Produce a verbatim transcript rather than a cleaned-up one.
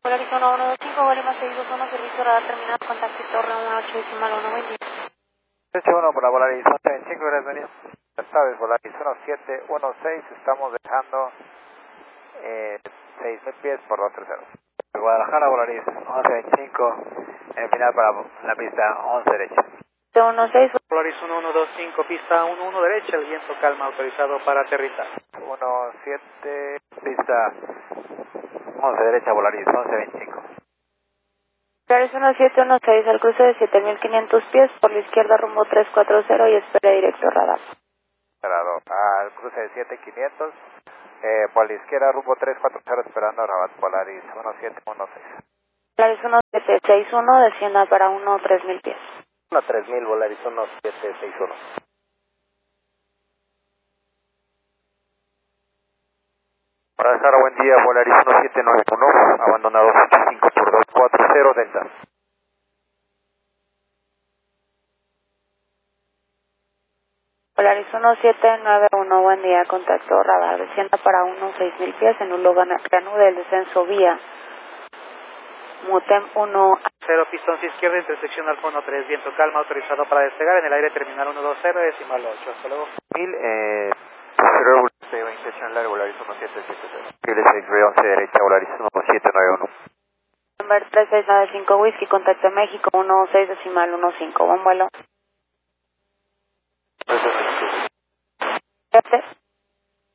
Polaris uno uno dos cinco, Bolima seis dos uno, servicio radar terminal, contacto torre uno ocho decimal uno, buen día. ocho uno para Polaris once veinticinco, gracias, venido. Esta vez Polaris uno siete uno seis, estamos dejando eh, seis mil pies por dos treinta. Guadalajara, Polaris once veinticinco, en final para la pista once derecha. uno seis, Polaris uno uno dos cinco, pista uno uno derecha, el viento calma, autorizado para aterrizar. uno siete, pista once derecha, Polaris once veinticinco. Polaris uno siete uno seis, al cruce de siete mil quinientos pies, por la izquierda rumbo tres cuatro cero y espera directo radar. Esperado, al cruce de siete mil quinientos, eh, por la izquierda rumbo tres cuatro cero esperando Rabat, Polaris uno siete uno seis. Polaris uno siete seis uno, descienda para uno tres mil pies. uno tres mil, Polaris uno siete seis uno. Guadalajara, buen día, Polaris uno siete nueve uno, abandonado ochenta y cinco por dos cuatro cero, Delta. Polaris uno siete nueve uno, buen día, contacto radar, descienda para uno seis mil pies en un lugar reanude el descenso vía Mutem uno. Cero, pistón izquierda, intersección al fondo tres, viento calma, autorizado para despegar, en el aire terminal uno dos cero, decimal ocho, hasta luego. mil, eh, cero, intención largo, Polaris uno siete siete cero. Chile seis once derecha, Polaris uno siete nueve uno. Number tres seis nueve cinco, Whisky, contacto México uno seis decimal uno cinco, buen vuelo.